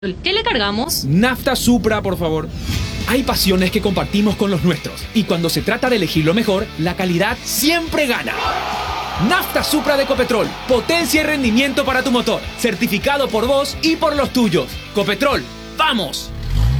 ¿Qué le cargamos? Nafta Supra, por favor. Hay pasiones que compartimos con los nuestros y cuando se trata de elegir lo mejor, la calidad siempre gana. Nafta Supra de Ecopetrol, potencia y rendimiento para tu motor, certificado por vos y por los tuyos. Ecopetrol, ¡vamos!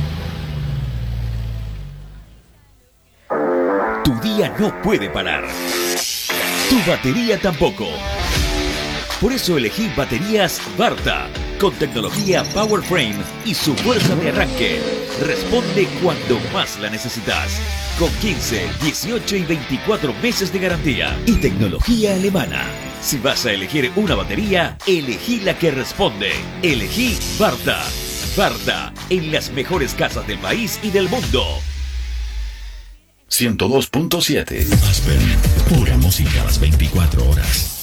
Tu día no puede parar. Tu batería tampoco. Por eso elegí baterías Varta, con tecnología PowerFrame y su fuerza de arranque. Responde cuando más la necesitas. Con 15, 18 y 24 meses de garantía. Y tecnología alemana. Si vas a elegir una batería, elegí la que responde. Elegí Varta. Varta, en las mejores casas del país y del mundo. 102.7 Aspen, pura música a las 24 horas.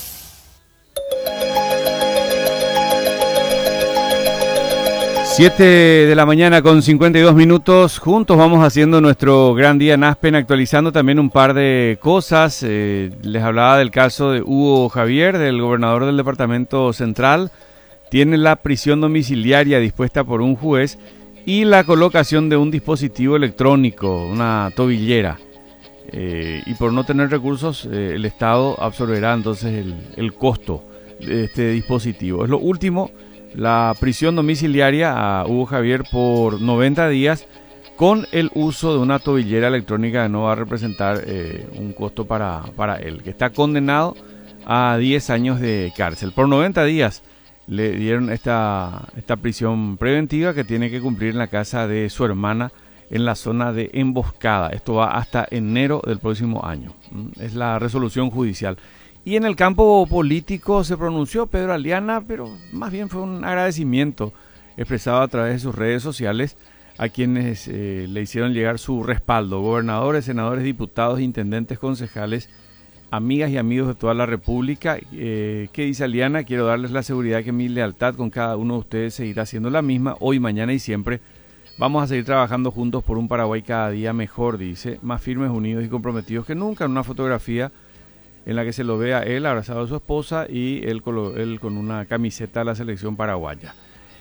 7 de la mañana con 52 minutos. Juntos vamos haciendo nuestro gran día en Aspen, actualizando también un par de cosas. Les hablaba del caso de Hugo Javier, del gobernador del departamento central. Tiene la prisión domiciliaria dispuesta por un juez y la colocación de un dispositivo electrónico, una tobillera. Y por no tener recursos, el Estado absorberá entonces el costo de este dispositivo. Es lo último. La prisión domiciliaria a Hugo Javier por 90 días con el uso de una tobillera electrónica que no va a representar un costo para él, que está condenado a 10 años de cárcel. Por 90 días le dieron esta prisión preventiva que tiene que cumplir en la casa de su hermana en la zona de Emboscada. Esto va hasta enero del próximo año. Es la resolución judicial. Y en el campo político se pronunció Pedro Aliana, pero más bien fue un agradecimiento expresado a través de sus redes sociales a quienes le hicieron llegar su respaldo. Gobernadores, senadores, diputados, intendentes, concejales, amigas y amigos de toda la República. ¿Qué dice Aliana? Quiero darles la seguridad que mi lealtad con cada uno de ustedes seguirá siendo la misma, hoy, mañana y siempre. Vamos a seguir trabajando juntos por un Paraguay cada día mejor, dice, más firmes, unidos y comprometidos que nunca. En una fotografía en la que se lo ve a él abrazado a su esposa y él con una camiseta de la selección paraguaya.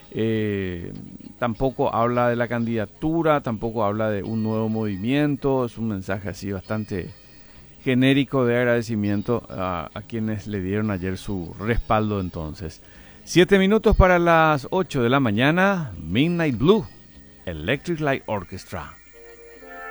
Tampoco habla de la candidatura, tampoco habla de un nuevo movimiento, es un mensaje así bastante genérico de agradecimiento a quienes le dieron ayer su respaldo entonces. 7 minutos para las 8 de la mañana, Midnight Blue, Electric Light Orchestra.